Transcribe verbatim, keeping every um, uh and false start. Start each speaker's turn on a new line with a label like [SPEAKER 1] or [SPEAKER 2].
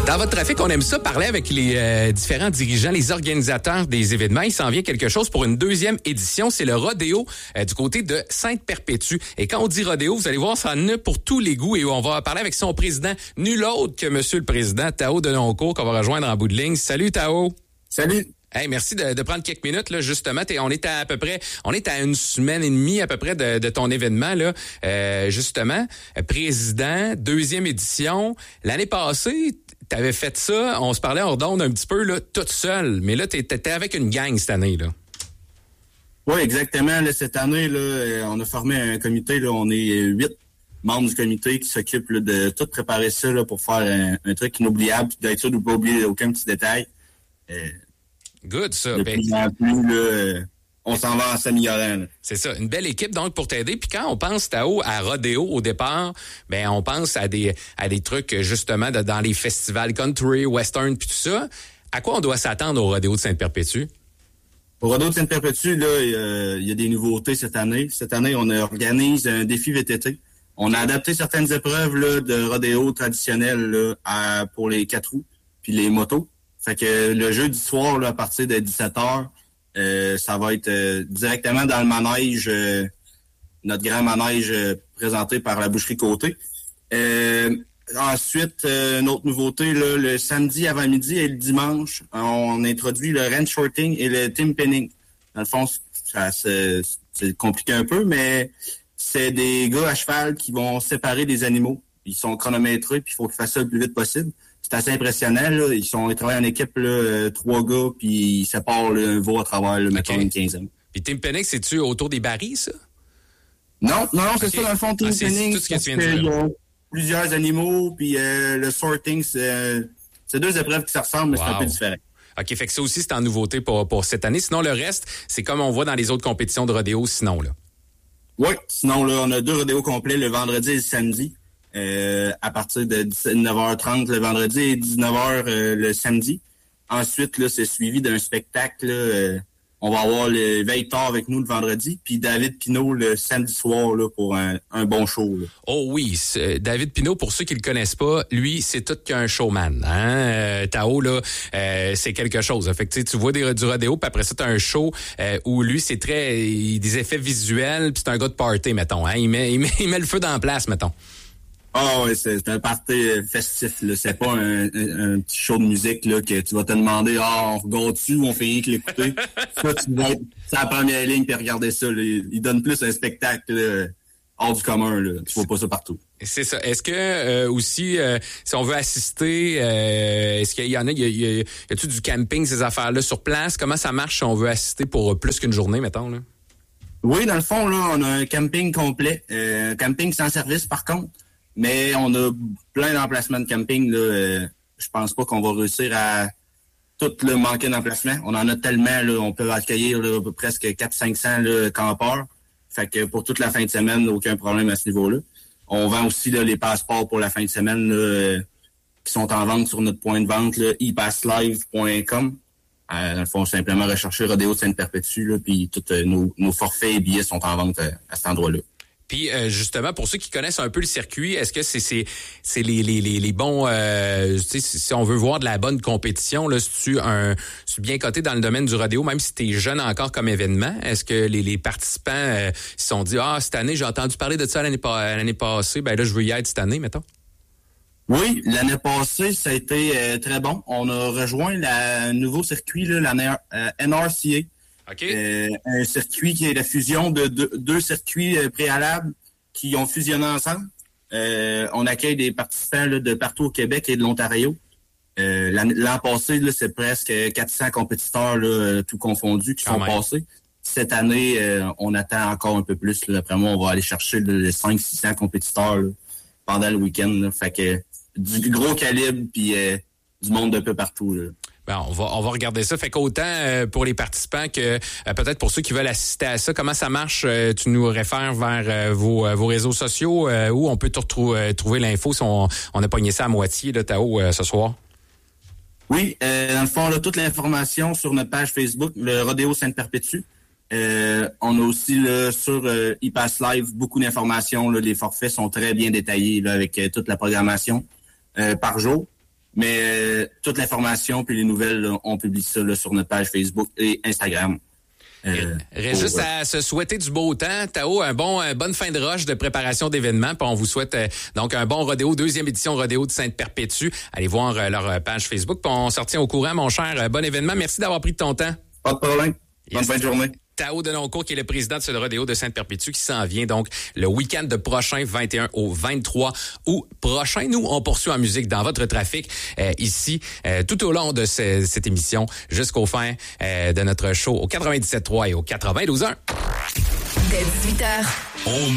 [SPEAKER 1] Dans votre trafic, on aime ça parler avec les euh, différents dirigeants, les organisateurs des événements. Il s'en vient quelque chose pour une deuxième édition. C'est le rodéo euh, du côté de Sainte-Perpétue. Et quand on dit rodéo, vous allez voir, ça en a pour tous les goûts. Et on va parler avec son président, nul autre que Monsieur le Président, Tao Denoncourt, qu'on va rejoindre en bout de ligne. Salut, Tao.
[SPEAKER 2] Salut.
[SPEAKER 1] Hey, merci de, de prendre quelques minutes là. Justement, t'es, on est à, à peu près, on est à une semaine et demie à peu près de, de ton événement là. Euh, justement, président, deuxième édition. L'année passée, t'avais fait ça. On se parlait hors d'onde un petit peu là, toute seule. Mais là, t'étais avec une gang cette année là.
[SPEAKER 2] Oui, exactement. Là, cette année, là, on a formé un comité. Là, on est huit membres du comité qui s'occupent là, de tout préparer ça là, pour faire un, un truc inoubliable, puis d'être sûr de ne pas oublier aucun petit détail. Euh,
[SPEAKER 1] Good, ça.
[SPEAKER 2] De plus en plus, là, on s'en va en s'améliorant. Là.
[SPEAKER 1] C'est ça, une belle équipe donc pour t'aider. Puis quand on pense, Tao, à rodéo au départ, ben on pense à des à des trucs justement de, dans les festivals country, western, puis tout ça. À quoi on doit s'attendre au rodéo de Sainte-Perpétue?
[SPEAKER 2] Au rodéo de Sainte-Perpétue, là, il y, a, il y a des nouveautés cette année. Cette année, on organise un défi V T T. On a adapté certaines épreuves là, de rodéo traditionnel là, à, pour les quatre roues puis les motos. Fait que le jeudi soir, là, à partir de dix-sept heures, euh, ça va être euh, directement dans le manège, euh, notre grand manège euh, présenté par la Boucherie Côté. Euh, ensuite, euh, une autre nouveauté, là, le samedi avant-midi et le dimanche, on introduit le ranch shorting et le team penning. Dans le fond, ça, c'est, c'est compliqué un peu, mais c'est des gars à cheval qui vont séparer des animaux. Ils sont chronométrés, puis il faut qu'ils fassent ça le plus vite possible. C'est assez impressionnant, là. Ils sont, ils travaillent en équipe, là, euh, trois gars, puis ils séparent le veau à travers, là, mettons, okay. Une quinzaine.
[SPEAKER 1] Puis Team Penning, c'est-tu autour des barils, ça?
[SPEAKER 2] Non, non, non, c'est okay. Ça, dans le fond, Team
[SPEAKER 1] ah,
[SPEAKER 2] Penning.
[SPEAKER 1] C'est tout ce que tu viens de dire.
[SPEAKER 2] Il y a plusieurs animaux, puis euh, le sorting, c'est, c'est deux épreuves qui se ressemblent, mais wow. C'est un peu différent.
[SPEAKER 1] OK, fait que ça aussi, c'est en nouveauté pour, pour cette année. Sinon, le reste, c'est comme on voit dans les autres compétitions de rodéo, sinon, là.
[SPEAKER 2] Oui, sinon, là, on a deux rodéos complets le vendredi et le samedi. Euh, à partir de dix-neuf heures trente le vendredi et dix-neuf heures euh, le samedi. Ensuite, là, c'est suivi d'un spectacle. Là, euh, on va avoir le Veille tard avec nous le vendredi, puis David Pinault le samedi soir là, pour un, un bon show. Là.
[SPEAKER 1] Oh oui, David Pinault, pour ceux qui le connaissent pas, lui, c'est tout qu'un showman. Hein? Euh, Tao, là, euh, c'est quelque chose. Fait que, tu vois des, du rodéo, puis après ça, t'as un show euh, où lui, c'est très... Il, des effets visuels, puis c'est un gars de party, mettons. Hein? Il, met, il, met, il met le feu dans la place, mettons.
[SPEAKER 2] Ah oh, oui, c'est, c'est un party festif, là. C'est pas un, un, un petit show de musique là, que tu vas te demander ah on regarde dessus ou on fait rien que l'écouter. Ça, tu vas être sur la première ligne et regarder ça. Là. Il donne plus un spectacle là, hors du commun. Là. Tu vois pas ça partout.
[SPEAKER 1] C'est ça. Est-ce que euh, aussi, euh, si on veut assister, euh, est-ce qu'il y en a, il y a, il y a, y a-tu du camping, ces affaires-là sur place? Comment ça marche si on veut assister pour plus qu'une journée, mettons, là?
[SPEAKER 2] Oui, dans le fond, là, on a un camping complet. Euh, un camping sans service, par contre. Mais on a plein d'emplacements de camping. Là. Euh, je pense pas qu'on va réussir à tout le manquer d'emplacements. On en a tellement, là, on peut accueillir là, presque quatre cents à cinq cents là, campeurs. Fait que pour toute la fin de semaine, aucun problème à ce niveau-là. On vend aussi là, les passeports pour la fin de semaine là, euh, qui sont en vente sur notre point de vente, là, e pass live point com. Euh, dans le fond, simplement rechercher Rodéo de Sainte-Perpétue, puis tous euh, nos, nos forfaits et billets sont en vente euh, à cet endroit-là.
[SPEAKER 1] Puis euh, justement, pour ceux qui connaissent un peu le circuit, est-ce que c'est c'est c'est les les les, les bons euh, tu sais si on veut voir de la bonne compétition là, c'est-tu un c'est bien coté dans le domaine du rodéo, même si t'es jeune encore comme événement, est-ce que les les participants euh, se sont dit ah cette année j'ai entendu parler de ça l'année l'année passée, ben là je veux y être cette année mettons?
[SPEAKER 2] Oui, l'année passée ça a été euh, très bon. On a rejoint la, un nouveau circuit là, la euh, N R C A.
[SPEAKER 1] Okay.
[SPEAKER 2] Euh, un circuit qui est la fusion de deux, deux circuits euh, préalables qui ont fusionné ensemble. Euh, on accueille des participants là, de partout au Québec et de l'Ontario. Euh, l'an, l'an passé, là, c'est presque quatre cents compétiteurs là, tout confondus qui Quand sont même. passés. Cette année, euh, on attend encore un peu plus. Là. D'après moi, on va aller chercher là, les cinq cents à six cents compétiteurs là, pendant le week-end. Là. Fait que du gros calibre puis euh, du monde d'un peu partout. Là.
[SPEAKER 1] Ben, on va on va regarder ça. Fait qu'autant euh, pour les participants que euh, peut-être pour ceux qui veulent assister à ça, comment ça marche? Euh, tu nous réfères vers euh, vos, euh, vos réseaux sociaux euh, où on peut te retrouver euh, trouver l'info si on, on a pogné ça à moitié, là, Tao, euh, ce soir?
[SPEAKER 2] Oui, euh, dans le fond, là, toute l'information sur notre page Facebook, le Rodéo Sainte-Perpétue. Euh, on a aussi là, sur euh, e pass live beaucoup d'informations. Là, les forfaits sont très bien détaillés là, avec euh, toute la programmation euh, par jour. Mais euh, toute l'information puis les nouvelles, là, on publie ça là, sur notre page Facebook et Instagram.
[SPEAKER 1] Euh, Reste juste
[SPEAKER 2] pour,
[SPEAKER 1] à se souhaiter du beau temps. Tao, un bon, une bonne fin de rush de préparation d'événements. Puis on vous souhaite euh, donc un bon rodéo, deuxième édition rodéo de Sainte-Perpétue. Allez voir euh, leur page Facebook. Puis on s'en tient au courant, mon cher. Euh, bon événement. Merci d'avoir pris de ton temps.
[SPEAKER 2] Pas de problème. Bonne
[SPEAKER 1] Yes.
[SPEAKER 2] fin de journée.
[SPEAKER 1] Tao Denoncourt, qui est le président de ce rodéo de Sainte-Perpétue, qui s'en vient donc le week-end de prochain, vingt et un au vingt-trois août prochain. Nous, on poursuit en musique dans votre trafic euh, ici, euh, tout au long de ce, cette émission, jusqu'au fin euh, de notre show au quatre-vingt-dix-sept trois et au quatre-vingt-douze un.
[SPEAKER 3] Dès dix-huit heures.
[SPEAKER 4] On